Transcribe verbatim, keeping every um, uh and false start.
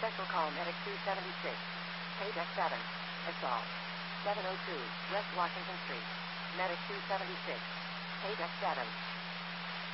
Special call Medic two seventy-six. Paydeck seven. Assault. seven oh two West Washington Street. Medic two seventy-six. Paydeck seven.